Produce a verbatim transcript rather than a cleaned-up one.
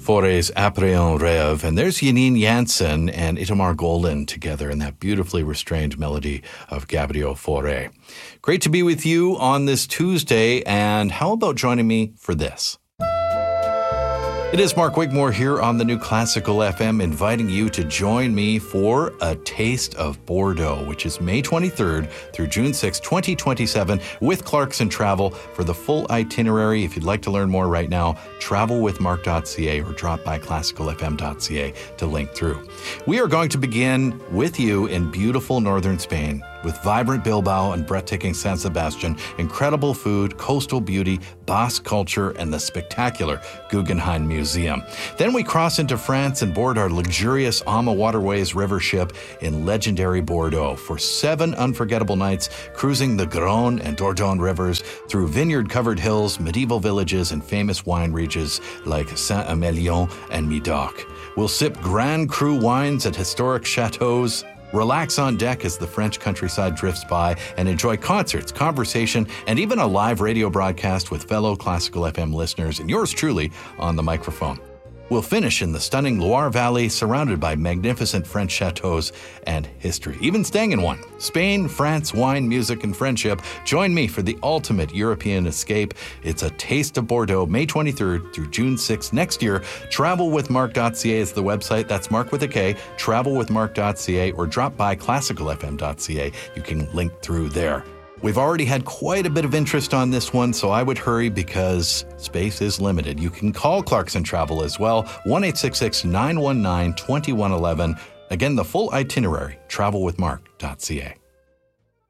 Forêts Après un Rêve, and there's Janine Jansen and Itamar Golden together in that beautifully restrained melody of Gabriel Fauré. Great to be with you on this Tuesday, and how about joining me for this? It is Mark Wigmore here on the New Classical F M, inviting you to join me for A Taste of Bordeaux, which is May twenty-third through June sixth, twenty twenty-seven, with Clarkson Travel. For the full itinerary, if you'd like to learn more right now, travel with mark dot c a or drop by classical f m dot c a to link through. We are going to begin with you in beautiful northern Spain, with vibrant Bilbao and breathtaking San Sebastian, incredible food, coastal beauty, Basque culture, and the spectacular Guggenheim Museum. Then we cross into France and board our luxurious Ama Waterways river ship in legendary Bordeaux for seven unforgettable nights, cruising the Garonne and Dordogne rivers through vineyard-covered hills, medieval villages, and famous wine regions like Saint-Emilion and Medoc. We'll sip Grand Cru wines at historic chateaus, relax on deck as the French countryside drifts by, and enjoy concerts, conversation, and even a live radio broadcast with fellow Classical F M listeners and yours truly on the microphone. We'll finish in the stunning Loire Valley, surrounded by magnificent French chateaus and history, even staying in one. Spain, France, wine, music, and friendship. Join me for the ultimate European escape. It's A Taste of Bordeaux, May twenty-third through June sixth next year. travel with mark dot c a is the website. That's Mark with a K, travel with mark dot c a, or drop by classical f m dot c a. You can link through there. We've already had quite a bit of interest on this one, so I would hurry because space is limited. You can call Clarkson Travel as well, one eight six six, nine one nine, two one one one. Again, the full itinerary, travel with mark dot c a.